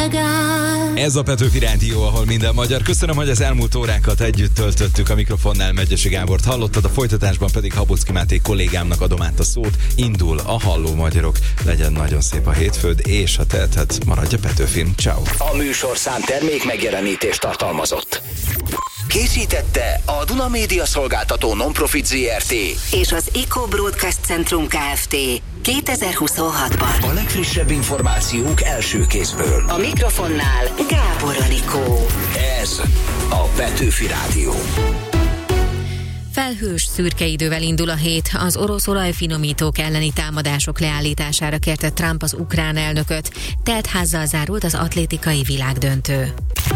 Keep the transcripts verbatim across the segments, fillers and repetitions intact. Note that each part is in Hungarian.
világán. Ez a Petőfi Rádió, ahol minden magyar. Köszönöm, hogy az elmúlt órákat együtt töltöttük. A mikrofonnál Megyesi Gábort hallottad, a folytatásban pedig Habocki Máté kollégámnak adom át a szót. Indul a Halló Magyarok. Legyen nagyon szép a hétfőd, és ha teheted, maradj a Petőfin. Ciao. A műsorszám termék megjelenítést tartalmazott. Készítette a Duna Média Szolgáltató Non-Profit zé er té és az Eco Broadcast Centrum Kft. kétezer-huszonhatban. A legfrissebb információk első kézből. A mikrofonnál Gábor Anikó. Ez a Petőfi Rádió. Felhős, szürke idővel indul a hét. Az orosz olajfinomítók elleni támadások leállítására kérte Trump az ukrán elnököt. Teltházzal zárult az atlétikai világdöntő.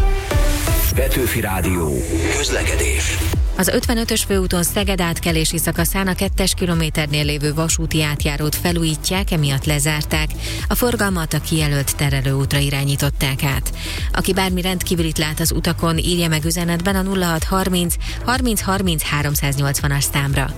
Petőfi Rádió. Közlekedés. Az ötvenötös főúton Szeged átkelési szakaszán a kettes kilométernél lévő vasúti átjárót felújítják, emiatt lezárták. A forgalmat a kijelölt terelőútra irányították át. Aki bármi rendkívülit lát az utakon, írja meg üzenetben a nulla hat harminc harminc harminc háromszáznyolcvanas számra.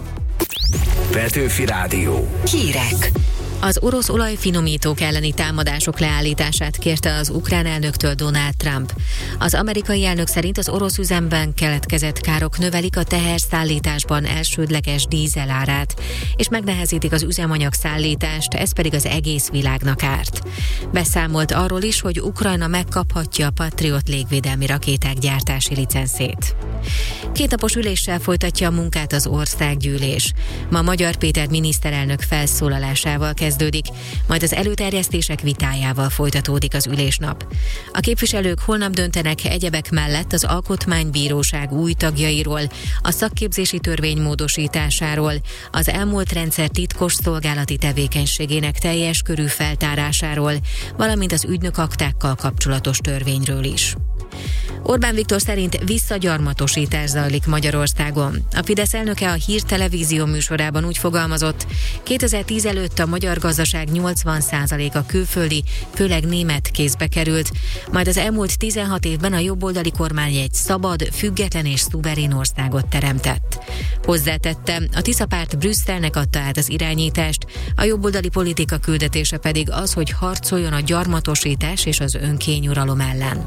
Petőfi Rádió. Hírek. Az orosz olajfinomítók elleni támadások leállítását kérte az ukrán elnöktől Donald Trump. Az amerikai elnök szerint az orosz üzemben keletkezett károk növelik a teherszállításban elsődleges dízel árát, és megnehezítik az üzemanyag szállítást, ez pedig az egész világnak árt. Beszámolt arról is, hogy Ukrajna megkaphatja a Patriot légvédelmi rakéták gyártási licenszét. Kétnapos üléssel folytatja a munkát az országgyűlés. Ma Magyar Péter miniszterelnök felszólalásával kezdődik, majd az előterjesztések vitájával folytatódik az ülésnap. A képviselők holnap döntenek egyebek mellett az Alkotmánybíróság új tagjairól, a szakképzési törvény módosításáról, az elmúlt rendszer titkos szolgálati tevékenységének teljes körű feltárásáról, valamint az ügynökaktákkal kapcsolatos törvényről is. Orbán Viktor szerint visszagyarmatosítás zajlik Magyarországon. A Fidesz elnöke a Hír Televízió műsorában úgy fogalmazott, kétezer-tíz előtt a magyar gazdaság nyolcvan százaléka külföldi, főleg német kézbe került, majd az elmúlt tizenhat évben a jobboldali kormány egy szabad, független és szuverén országot teremtett. Hozzátette, a Tisza párt Brüsszelnek adta át az irányítást, a jobboldali politika küldetése pedig az, hogy harcoljon a gyarmatosítás és az önkényuralom ellen.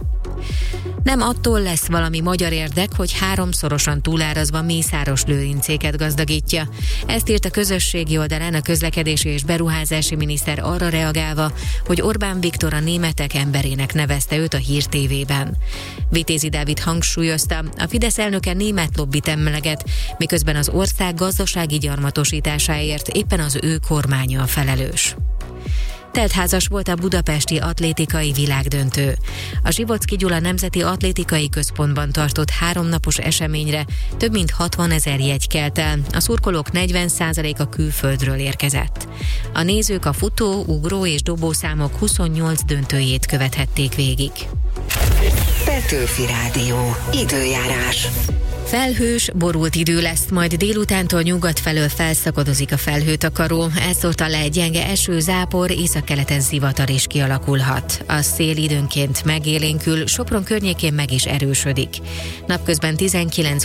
Nem attól lesz valami magyar érdek, hogy háromszorosan túlárazva Mészáros Lőrincéket gazdagítja. Ezt írt a közösségi oldalán a közlekedési és beruházási miniszter arra reagálva, hogy Orbán Viktor a németek emberének nevezte őt a Hír té vében. Vitézi Dávid hangsúlyozta, a Fidesz elnöke német lobbit emleget, miközben az ország gazdasági gyarmatosításáért éppen az ő kormánya a felelős. Teltházas volt a budapesti atlétikai világdöntő. A Zsivocki Gyula Nemzeti Atlétikai Központban tartott háromnapos eseményre több mint hatvanezer jegy kelt el, a szurkolók negyven százaléka külföldről érkezett. A nézők a futó, ugró és dobószámok huszonnyolc döntőjét követhették végig. Petőfi Rádió. Időjárás. Felhős, borult idő lesz, majd délutántól nyugat felől felszakadozik a felhőtakaró, elszórta le egy gyenge eső, zápor, északkeleten zivatar is kialakulhat. A szél időnként megélénkül, Sopron környékén meg is erősödik. Napközben tizenkilenc